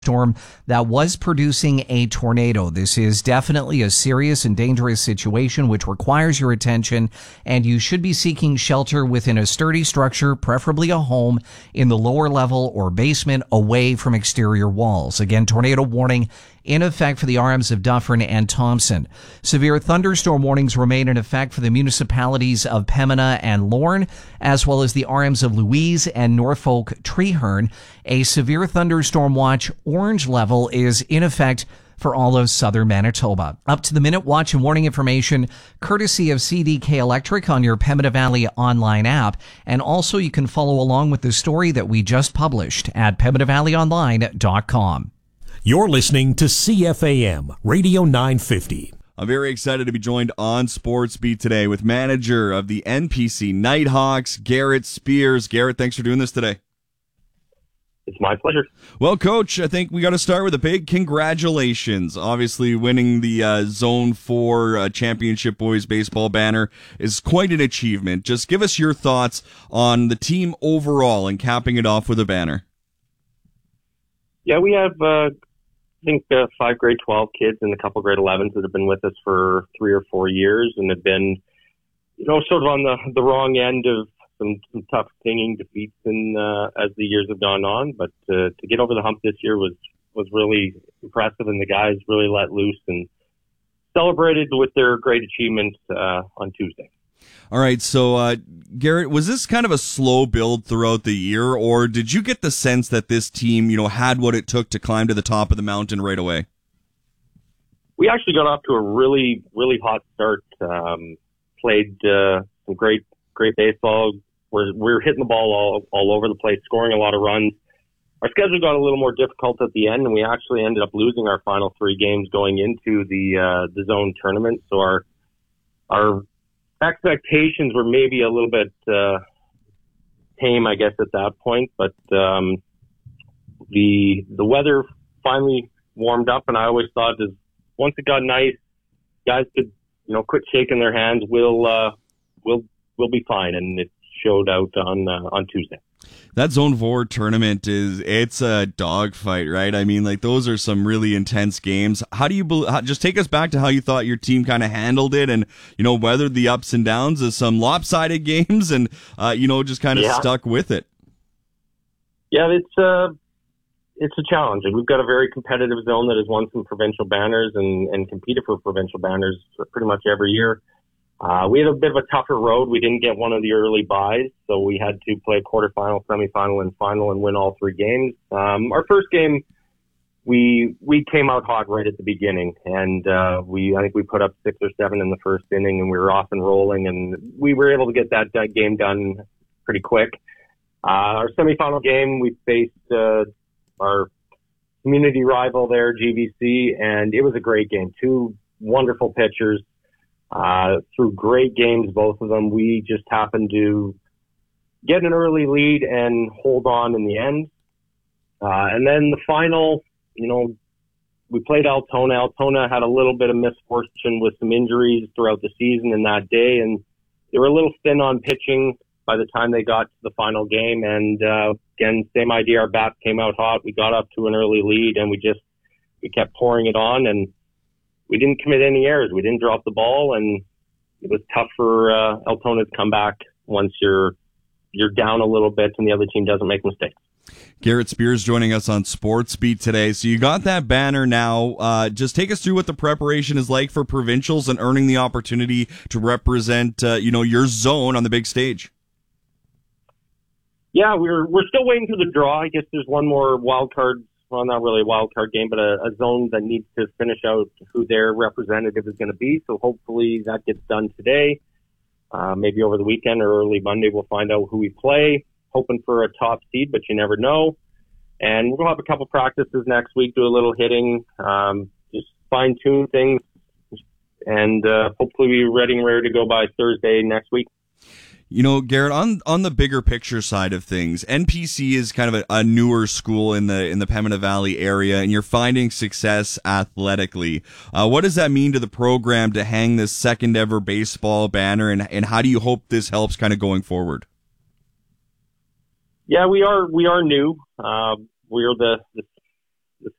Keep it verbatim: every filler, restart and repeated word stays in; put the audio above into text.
storm that was producing a tornado. This is definitely a serious and dangerous situation which requires your attention, and you should be seeking shelter within a sturdy structure, preferably a home in the lower level or basement away from exterior walls. Again, tornado warning in effect for the R Ms of Dufferin and Thompson. Severe thunderstorm warnings remain in effect for the municipalities of Pembina and Lorne, as well as the R Ms of Louise and Norfolk Treherne. A severe thunderstorm watch orange level is in effect for all of southern Manitoba. Up to the minute watch and warning information courtesy of C D K Electric on your Pembina Valley online app. And also you can follow along with the story that we just published at pembina valley online dot com. You're listening to C F A M Radio nine fifty. I'm very excited to be joined on Sports Beat today with manager of the N P C Nighthawks, Garrett Spears. Garrett, thanks for doing this today. It's my pleasure. Well, Coach, I think we got to start with a big congratulations. Obviously, winning the uh, Zone four uh, Championship Boys Baseball banner is quite an achievement. Just give us your thoughts on the team overall and capping it off with a banner. Yeah, we have, uh, I think, uh, five grade twelve kids and a couple grade elevens that have been with us for three or four years and have been, you know, sort of on the, the wrong end of some, some tough stinging defeats in, uh, as the years have gone on. But uh, to get over the hump this year was, was really impressive, and the guys really let loose and celebrated with their great achievements uh, on Tuesday. All right, so uh, Garrett, was this kind of a slow build throughout the year, or did you get the sense that this team, you know, had what it took to climb to the top of the mountain right away? We actually got off to a really, really hot start. Um, played uh, some great, great baseball. We're we're hitting the ball all all over the place, scoring a lot of runs. Our schedule got a little more difficult at the end, and we actually ended up losing our final three games going into the uh, the zone tournament. So our our expectations were maybe a little bit uh, tame, I guess, at that point. But um, the the weather finally warmed up, and I always thought that once it got nice, guys could, you know, quit shaking their hands. We'll uh, we'll we'll be fine, and it showed out on uh, on Tuesday. That Zone four tournament is, it's a dogfight, right? I mean, like, those are some really intense games. How do you, how, just take us back to how you thought your team kind of handled it and, you know, weathered the ups and downs of some lopsided games and, uh, you know, just kind of yeah. stuck with it. Yeah, it's, uh, it's a challenge. We've got a very competitive zone that has won some provincial banners and, and competed for provincial banners pretty much every year. Uh, we had a bit of a tougher road. We didn't get one of the early buys, so we had to play quarterfinal, semifinal, and final and win all three games. Um, our first game, we we came out hot right at the beginning, and uh, we I think we put up six or seven in the first inning, and we were off and rolling, and we were able to get that, that game done pretty quick. Uh, our semifinal game, we faced uh, our community rival there, G V C, and it was a great game. Two wonderful pitchers. Uh, through great games, both of them. We just happened to get an early lead and hold on in the end. Uh, and then the final, you know, we played Altona. Altona had a little bit of misfortune with some injuries throughout the season and that day, and they were a little thin on pitching by the time they got to the final game. And, uh, again, same idea. Our bats came out hot. We got up to an early lead, and we just, we kept pouring it on, and we didn't commit any errors. We didn't drop the ball, and it was tough for uh, Altona to come back once you're you're down a little bit and the other team doesn't make mistakes. Garrett Spears joining us on Sports Beat today. So you got that banner now. Uh, just take us through what the preparation is like for provincials and earning the opportunity to represent, uh, you know, your zone on the big stage. Yeah, we're we're still waiting for the draw. I guess there's one more wild card. Well, not really a wild card game, but a, a zone that needs to finish out who their representative is going to be. So hopefully that gets done today. Uh, maybe over the weekend or early Monday, we'll find out who we play. Hoping for a top seed, but you never know. And we'll have a couple practices next week, do a little hitting, um, just fine tune things, and uh, hopefully be ready and ready to go by Thursday next week. You know, Garrett, on on the bigger picture side of things, N P C is kind of a, a newer school in the in the Pembina Valley area, and you're finding success athletically. Uh, what does that mean to the program to hang this second ever baseball banner, and and how do you hope this helps kind of going forward? Yeah, we are we are new. Uh, we're the, the